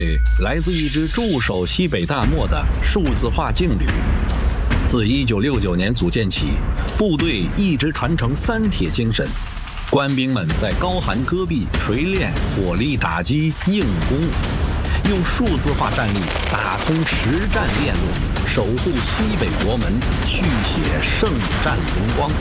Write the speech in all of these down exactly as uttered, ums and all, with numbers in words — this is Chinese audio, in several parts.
来自一支驻守西北大漠的数字化劲旅。自一九六九年组建起，部队一直传承三铁精神。官兵们在高寒戈壁锤炼火力打击硬攻，用数字化战力打通实战链路，守护西北国门，续写圣战荣光。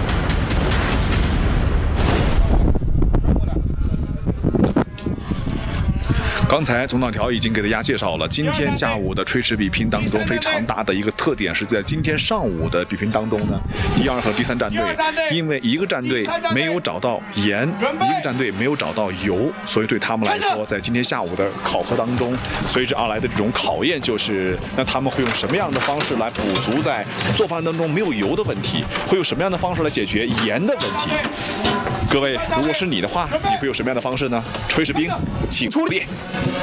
刚才总党条已经给大家介绍了，今天下午的炊事比拼当中非常大的一个特点是在今天上午的比拼当中呢，第二和第三战队因为一个战队没有找到盐，一个战队没有找到油，所以对他们来说，在今天下午的考核当中，随之而来的这种考验就是，那他们会用什么样的方式来补足在做饭当中没有油的问题，会用什么样的方式来解决盐的问题？各位，如果是你的话，你会有什么样的方式呢？炊事兵，请出列。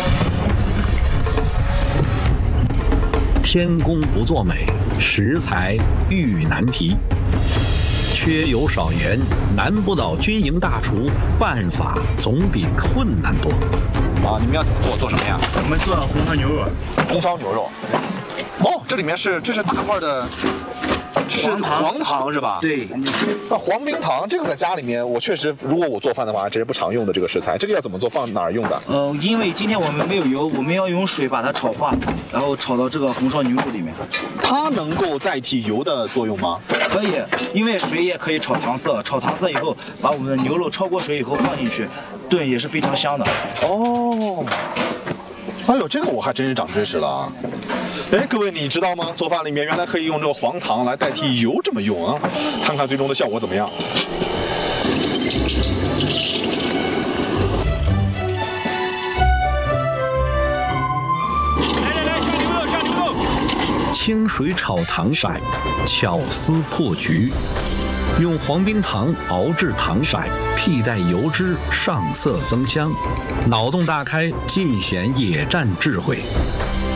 天公不作美，食材遇难题。缺油少盐，难不倒军营大厨，办法总比困难多。 啊，你们要怎么做？做什么呀？ 我们做红烧牛肉。 红烧牛肉。哦，这里面是这是大块的。这是黄糖是吧？ 对。 那黄冰糖这个在家里面，我确实如果我做饭的话，这是不常用的这个食材。这个要怎么做？放哪儿用的？ 呃，因为今天我们没有油，我们要用水把它炒化，然后炒到这个红烧牛肉里面。 它能够代替油的作用吗？ 可以，因为水也可以炒糖色，炒糖色以后，把我们的牛肉焯过水以后放进去，炖也是非常香的。 哦。哎呦，这个我还真是长知识了啊！哎，各位你知道吗？做饭里面原来可以用这个黄糖来代替油这么用啊！看看最终的效果怎么样。 来来来，下牛肉，下牛肉！ 清水炒糖色，巧思破局。用黄冰糖熬制糖色，替代油脂，上色增香。脑洞大开，尽显野战智慧。